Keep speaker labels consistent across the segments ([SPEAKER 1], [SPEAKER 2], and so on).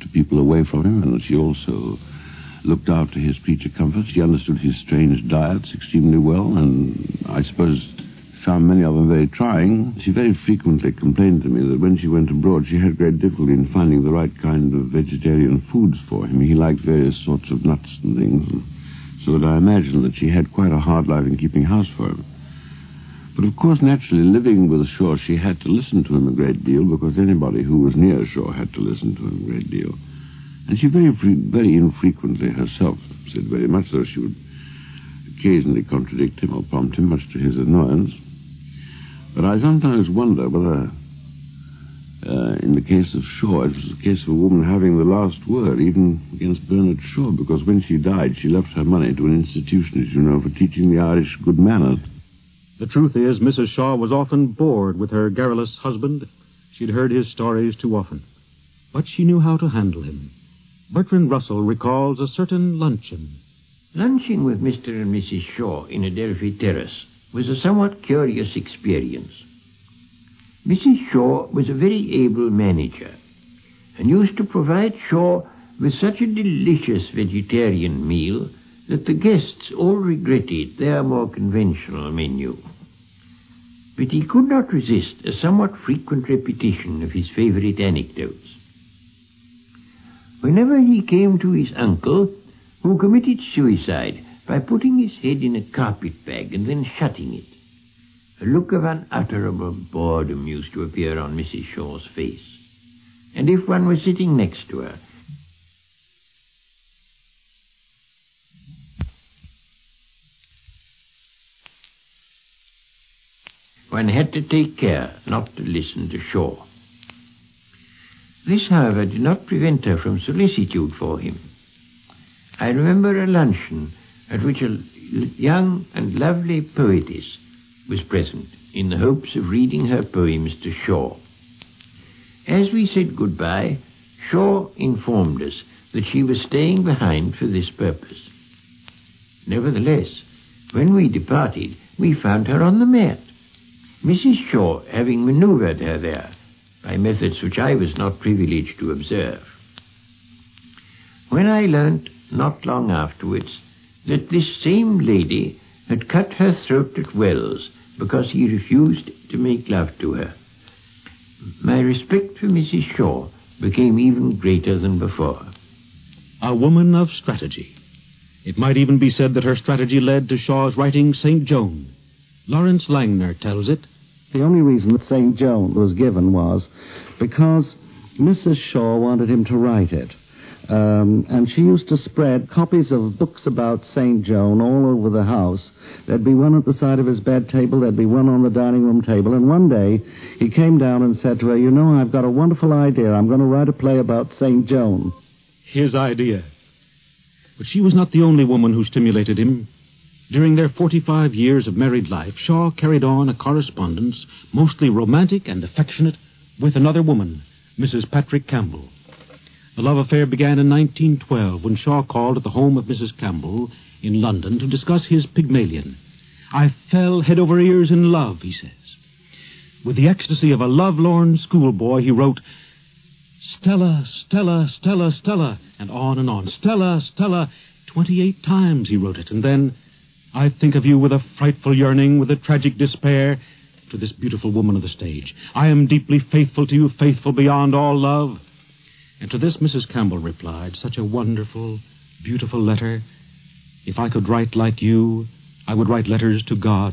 [SPEAKER 1] to people away from him, and she also looked after his creature comforts. She understood his strange diets extremely well, and I suppose found many of them very trying. She very frequently complained to me that when she went abroad, she had great difficulty in finding the right kind of vegetarian foods for him. He liked various sorts of nuts and things, and so that I imagined that she had quite a hard life in keeping house for him. But of course, naturally, living with Shaw, she had to listen to him a great deal, because anybody who was near Shaw had to listen to him a great deal. And she very infrequently herself said very much, though she would occasionally contradict him or prompt him, much to his annoyance. But I sometimes wonder whether, in the case of Shaw, it was the case of a woman having the last word, even against Bernard Shaw, because when she died, she left her money to an institution, as you know, for teaching the Irish good manners.
[SPEAKER 2] The truth is, Mrs. Shaw was often bored with her garrulous husband. She'd heard his stories too often. But she knew how to handle him. Bertrand Russell recalls a certain luncheon.
[SPEAKER 3] Lunching with Mr. and Mrs. Shaw in Adelphi Terrace was a somewhat curious experience. Mrs. Shaw was a very able manager and used to provide Shaw with such a delicious vegetarian meal that the guests all regretted their more conventional menu. But he could not resist a somewhat frequent repetition of his favorite anecdotes. Whenever he came to his uncle, who committed suicide by putting his head in a carpet bag and then shutting it, a look of unutterable boredom used to appear on Mrs. Shaw's face. And if one was sitting next to her, one had to take care not to listen to Shaw. This, however, did not prevent her from solicitude for him. I remember a luncheon at which a young and lovely poetess was present in the hopes of reading her poems to Shaw. As we said goodbye, Shaw informed us that she was staying behind for this purpose. Nevertheless, when we departed, we found her on the mat, Mrs. Shaw having manoeuvred her there by methods which I was not privileged to observe. When I learnt, not long afterwards, that this same lady had cut her throat at Wells because he refused to make love to her, my respect for Mrs. Shaw became even greater than before.
[SPEAKER 2] A woman of strategy. It might even be said that her strategy led to Shaw's writing St. Joan. Lawrence Langner tells it.
[SPEAKER 4] The only reason that St. Joan was given was because Mrs. Shaw wanted him to write it. And she used to spread copies of books about St. Joan all over the house. There'd be one at the side of his bed table, there'd be one on the dining room table, and one day he came down and said to her, "You know, I've got a wonderful idea. I'm going to write a play about St. Joan."
[SPEAKER 2] His idea. But she was not the only woman who stimulated him. During their 45 years of married life, Shaw carried on a correspondence, mostly romantic and affectionate, with another woman, Mrs. Patrick Campbell. The love affair began in 1912 when Shaw called at the home of Mrs. Campbell in London to discuss his Pygmalion. "I fell head over ears in love," he says. With the ecstasy of a lovelorn schoolboy, he wrote, "Stella, Stella, Stella, Stella," and on, "Stella, Stella." 28 times he wrote it, and then, "I think of you with a frightful yearning, with a tragic despair," to this beautiful woman of the stage. "I am deeply faithful to you, faithful beyond all love." And to this Mrs. Campbell replied, "Such a wonderful, beautiful letter. If I could write like you, I would write letters to God."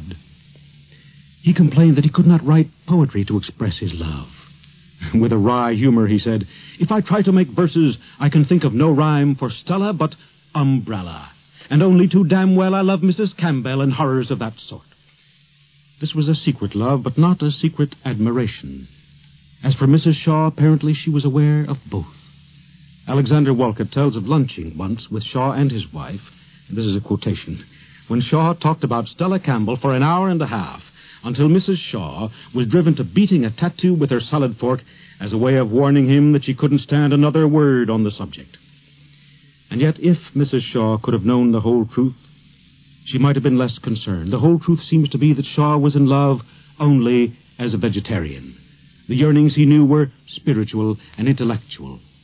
[SPEAKER 2] He complained that he could not write poetry to express his love. With a wry humor, he said, "If I try to make verses, I can think of no rhyme for Stella but umbrella. And only too damn well I love Mrs. Campbell and horrors of that sort." This was a secret love, but not a secret admiration. As for Mrs. Shaw, apparently she was aware of both. Alexander Walcott tells of lunching once with Shaw and his wife, and this is a quotation, when Shaw talked about Stella Campbell for an hour and a half, until Mrs. Shaw was driven to beating a tattoo with her salad fork as a way of warning him that she couldn't stand another word on the subject. And yet, if Mrs. Shaw could have known the whole truth, she might have been less concerned. The whole truth seems to be that Shaw was in love only as a vegetarian. The yearnings he knew were spiritual and intellectual.